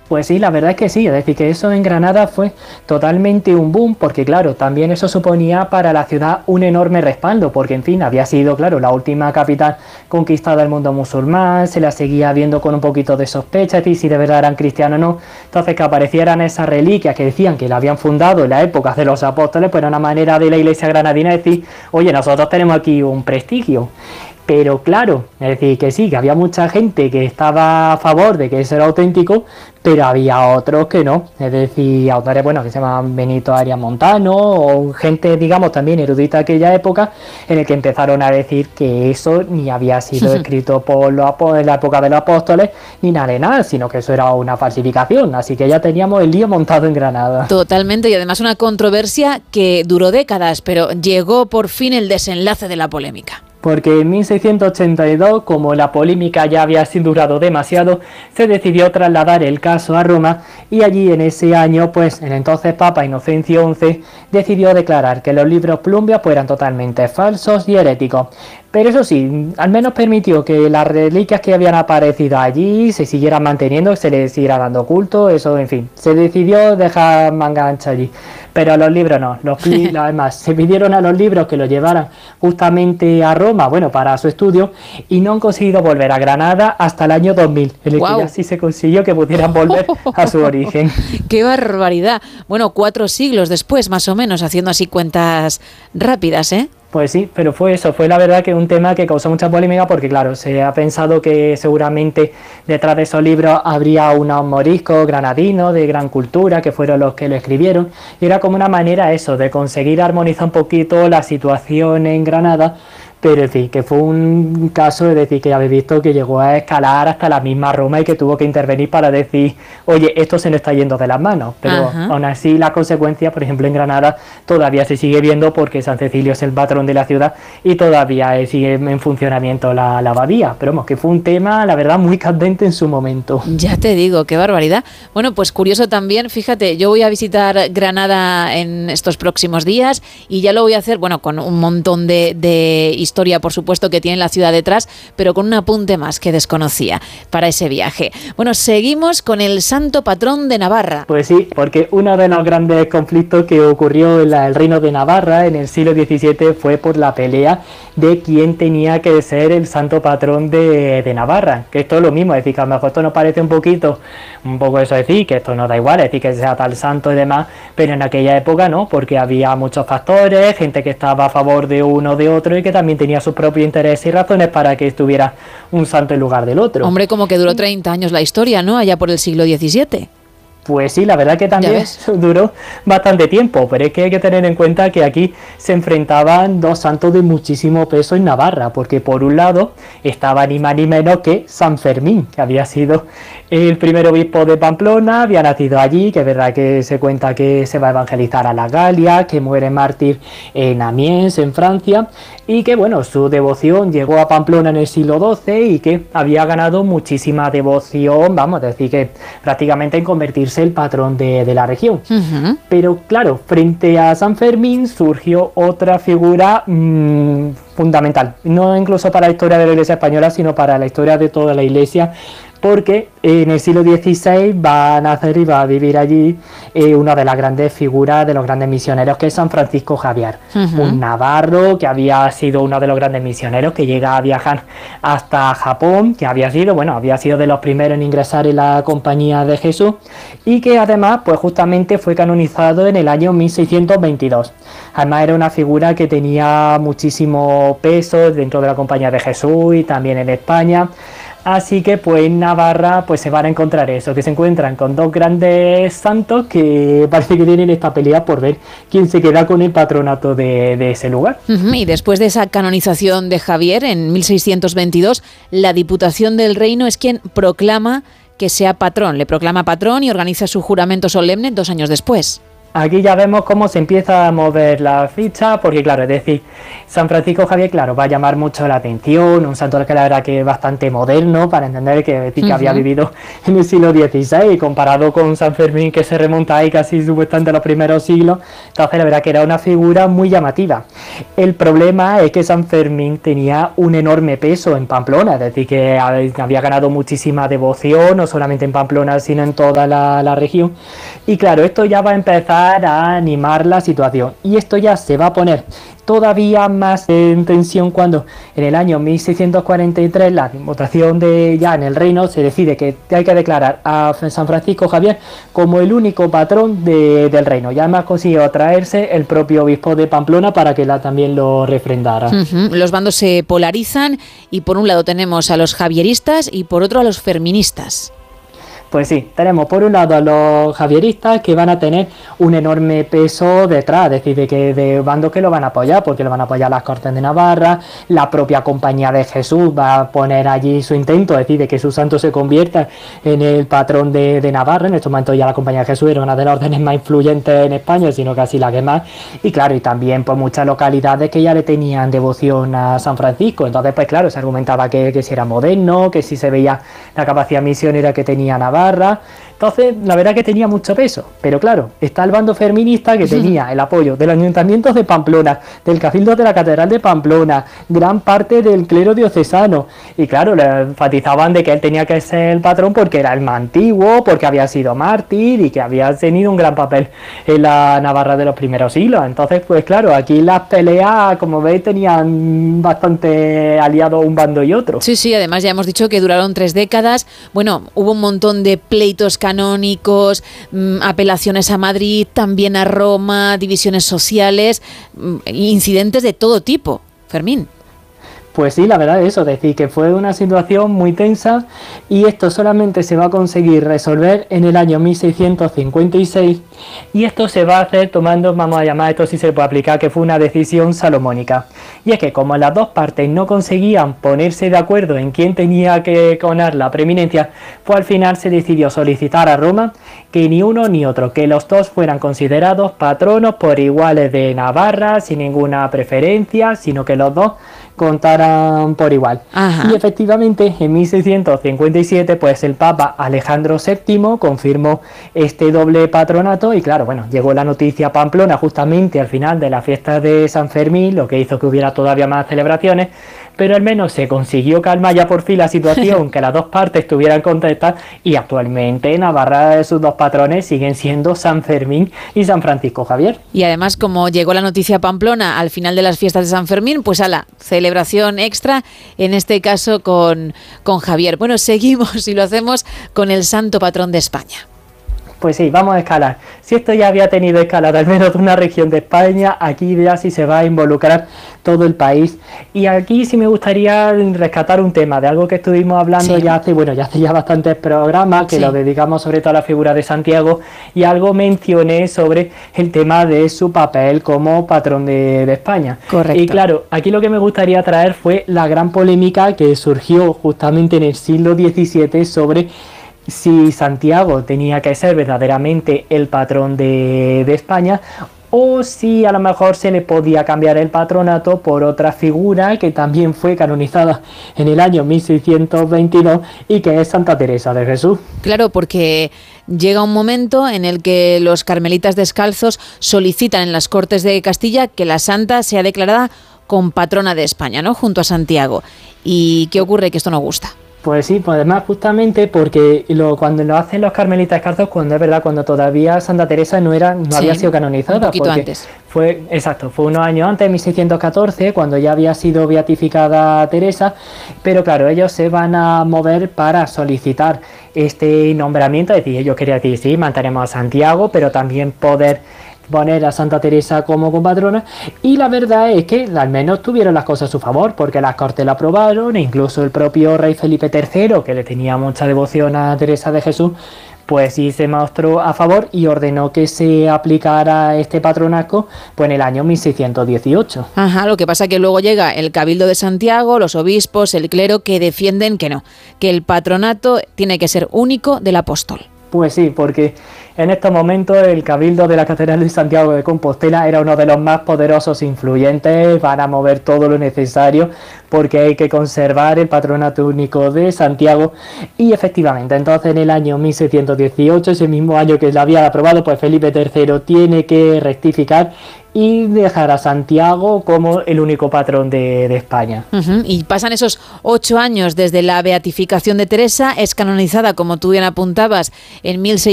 Pues sí, la verdad es que sí, es decir, que eso en Granada fue totalmente un boom, porque claro, también eso suponía para la ciudad un enorme respaldo, porque en fin, había sido, claro, la última capital conquistada del mundo musulmán, se la seguía viendo con un poquito de sospecha, es decir, si de verdad eran cristianos o no, entonces que aparecieran esas reliquias que decían que la habían fundado en la época de los apóstoles, pues era una manera de la iglesia granadina de decir, oye, nosotros tenemos aquí un prestigio. Pero claro, es decir, que sí, que había mucha gente que estaba a favor de que eso era auténtico, pero había otros que no. Es decir, autores, bueno, que se llaman Benito Arias Montano, o gente, digamos, también erudita de aquella época, en el que empezaron a decir que eso ni había sido escrito en la época de los apóstoles, ni nada de nada, sino que eso era una falsificación. Así que ya teníamos el lío montado en Granada. Totalmente, y además una controversia que duró décadas, pero llegó por fin el desenlace de la polémica. Porque en 1682, como la polémica ya había durado demasiado, se decidió trasladar el caso a Roma y allí en ese año, pues el entonces Papa Inocencio XI decidió declarar que los libros Plumbia pues, eran totalmente falsos y heréticos. Pero eso sí, al menos permitió que las reliquias que habían aparecido allí se siguieran manteniendo, que se les siguiera dando culto, eso, en fin, se decidió dejar manga ancha allí. Pero a los libros no, además se pidieron a los libros que los llevaran justamente a Roma, bueno, para su estudio, y no han conseguido volver a Granada hasta el año 2000, en el que ya sí se consiguió que pudieran volver a su origen. ¡Qué barbaridad! Bueno, 4 siglos después, más o menos, haciendo así cuentas rápidas, ¿eh? Pues sí, pero fue eso, fue la verdad que un tema que causó mucha polémica porque claro, se ha pensado que seguramente detrás de esos libros habría unos moriscos granadinos de gran cultura que fueron los que lo escribieron y era como una manera eso, de conseguir armonizar un poquito la situación en Granada. Pero en fin, que fue un caso, es decir, que ya habéis visto que llegó a escalar hasta la misma Roma y que tuvo que intervenir para decir, oye, esto se nos está yendo de las manos. Pero aún así las consecuencias, por ejemplo en Granada, todavía se sigue viendo porque San Cecilio es el patrón de la ciudad y todavía sigue en funcionamiento la abadía. Pero vamos, que fue un tema, la verdad, muy candente en su momento. Ya te digo, qué barbaridad. Bueno, pues curioso también, fíjate, yo voy a visitar Granada en estos próximos días y ya lo voy a hacer, bueno, con un montón de historia, por supuesto, que tiene la ciudad detrás, pero con un apunte más que desconocía para ese viaje. Bueno, seguimos con el santo patrón de Navarra. Pues sí, porque uno de los grandes conflictos que ocurrió en el reino de Navarra en el siglo XVII fue por la pelea de quién tenía que ser el santo patrón de Navarra, que esto es lo mismo, es decir, que a lo mejor esto nos parece un poco eso decir, que esto no da igual, es decir, que sea tal santo y demás, pero en aquella época no, porque había muchos factores, gente que estaba a favor de uno o de otro y que también tenía sus propios intereses y razones para que estuviera un santo en lugar del otro. Hombre, como que duró 30 años la historia, ¿no? Allá por el siglo XVII. Pues sí, la verdad que también duró bastante tiempo, pero es que hay que tener en cuenta que aquí se enfrentaban dos santos de muchísimo peso en Navarra, porque por un lado estaba ni más ni menos que San Fermín, que había sido el primer obispo de Pamplona, había nacido allí, que es verdad que se cuenta que se va a evangelizar a la Galia, que muere mártir en Amiens, en Francia, y que bueno, su devoción llegó a Pamplona en el siglo XII y que había ganado muchísima devoción, vamos a decir que prácticamente en convertirse el patrón de la región. Pero claro, frente a San Fermín surgió otra figura fundamental, no incluso para la historia de la Iglesia española, sino para la historia de toda la Iglesia, porque en el siglo XVI va a nacer y va a vivir allí una de las grandes figuras de los grandes misioneros, que es San Francisco Javier, un navarro que había sido uno de los grandes misioneros que llega a viajar hasta Japón, que había sido de los primeros en ingresar en la Compañía de Jesús y que además pues justamente fue canonizado en el año 1622. Además era una figura que tenía muchísimo peso dentro de la Compañía de Jesús y también en España. Así que pues en Navarra pues se van a encontrar eso, que se encuentran con dos grandes santos que parece que tienen esta pelea por ver quién se queda con el patronato de ese lugar. Y después de esa canonización de Javier en 1622, la Diputación del Reino es quien proclama que sea patrón, le proclama patrón y organiza su juramento solemne 2 años después. aquí ya vemos cómo se empieza a mover la ficha, porque claro, es decir, San Francisco Javier, claro, va a llamar mucho la atención, un santo que la verdad que es bastante moderno, para entender que, decir, que había vivido en el siglo XVI, comparado con San Fermín, que se remonta ahí casi supuestamente a los primeros siglos. Entonces la verdad que era una figura muy llamativa. El problema es que San Fermín tenía un enorme peso en Pamplona, es decir, que había ganado muchísima devoción, no solamente en Pamplona, sino en toda la región. Y claro, esto ya va a empezar a animar la situación, y esto ya se va a poner todavía más en tensión cuando en el año 1643 la votación ya en el reino se decide que hay que declarar a San Francisco Javier como el único patrón del reino. Ya me ha conseguido traerse el propio obispo de Pamplona para que también lo refrendara. Los bandos se polarizan y por un lado tenemos a los javieristas y por otro a los ferministas. Pues sí, tenemos por un lado a los javieristas, que van a tener un enorme peso detrás, es decir, de bandos que lo van a apoyar, porque lo van a apoyar las Cortes de Navarra, la propia Compañía de Jesús va a poner allí su intento, es decir, de que su santo se convierta en el patrón de Navarra. En estos momentos ya la Compañía de Jesús era una de las órdenes más influyentes en España, sino casi la que más, y claro, y también por muchas localidades que ya le tenían devoción a San Francisco. Entonces, pues claro, se argumentaba que si era moderno, que si se veía la capacidad misionera que tenía Navarra. Entonces, la verdad que tenía mucho peso, pero claro, está el bando ferminista, que tenía el apoyo del Ayuntamiento de Pamplona, del Cabildo de la Catedral de Pamplona, gran parte del clero diocesano, y claro, le enfatizaban de que él tenía que ser el patrón porque era el más antiguo, porque había sido mártir y que había tenido un gran papel en la Navarra de los primeros siglos. Entonces, pues claro, aquí las peleas, como veis, tenían bastante aliados un bando y otro. Sí, además ya hemos dicho que duraron 3 décadas. Bueno, hubo un montón de pleitos canónicos, apelaciones a Madrid, también a Roma, divisiones sociales, incidentes de todo tipo. Fermín. Pues sí, la verdad es eso, decir que fue una situación muy tensa, y esto solamente se va a conseguir resolver en el año 1656, y esto se va a hacer tomando, vamos a llamar esto si se puede aplicar, que fue una decisión salomónica. Y es que como las dos partes no conseguían ponerse de acuerdo en quién tenía que coronar la preeminencia, pues al final se decidió solicitar a Roma que ni uno ni otro, que los dos fueran considerados patronos por iguales de Navarra, sin ninguna preferencia, sino que los dos contaran por igual. Ajá. Y efectivamente en 1657 pues el Papa Alejandro VII confirmó este doble patronato, y claro, bueno, llegó la noticia a Pamplona justamente al final de la fiesta de San Fermín, lo que hizo que hubiera todavía más celebraciones, pero al menos se consiguió calmar ya por fin la situación, que las dos partes estuvieran contentas, y actualmente Navarra, sus dos patrones siguen siendo San Fermín y San Francisco Javier. Y además, como llegó la noticia a Pamplona al final de las fiestas de San Fermín, pues celebración extra, en este caso con Javier. Bueno, seguimos y lo hacemos con el santo patrón de España. Pues sí, vamos a escalar. Si esto ya había tenido escalada al menos de una región de España, aquí ya sí se va a involucrar todo el país. Y aquí sí me gustaría rescatar un tema de algo que estuvimos hablando ya hace bastantes programas, que lo dedicamos sobre todo a la figura de Santiago, y algo mencioné sobre el tema de su papel como patrón de España. Correcto. Y claro, aquí lo que me gustaría traer fue la gran polémica que surgió justamente en el siglo XVII sobre si Santiago tenía que ser verdaderamente el patrón de España, o si a lo mejor se le podía cambiar el patronato por otra figura que también fue canonizada en el año 1622 y que es Santa Teresa de Jesús. Claro, porque llega un momento en el que los carmelitas descalzos solicitan en las Cortes de Castilla que la santa sea declarada compatrona de España, ¿no?, junto a Santiago. ¿Y qué ocurre? Que esto no gusta. Pues sí, pues además justamente porque cuando lo hacen los carmelitas descalzos, cuando todavía Santa Teresa no había sido canonizada. Un poquito antes. Fue unos años antes, en 1614, cuando ya había sido beatificada Teresa, pero claro, ellos se van a mover para solicitar este nombramiento, es decir, ellos querían decir, sí, mantenemos a Santiago, pero también poder poner a Santa Teresa como compatrona, y la verdad es que al menos tuvieron las cosas a su favor, porque las Cortes la aprobaron, e incluso el propio rey Felipe III, que le tenía mucha devoción a Teresa de Jesús, pues sí se mostró a favor y ordenó que se aplicara este patronazgo pues en el año 1618. Ajá, lo que pasa que luego llega el Cabildo de Santiago, los obispos, el clero, que defienden que no, que el patronato tiene que ser único del apóstol. Pues sí, porque En estos momentos el Cabildo de la Catedral de Santiago de Compostela era uno de los más poderosos e influyentes. Van a mover todo lo necesario porque hay que conservar el patronato único de Santiago. Y efectivamente, entonces en el año 1618, ese mismo año que la había aprobado, pues Felipe III tiene que rectificar y dejar a Santiago como el único patrón de España. Y pasan esos 8 años desde la beatificación de Teresa, es canonizada, como tú bien apuntabas, en 1600.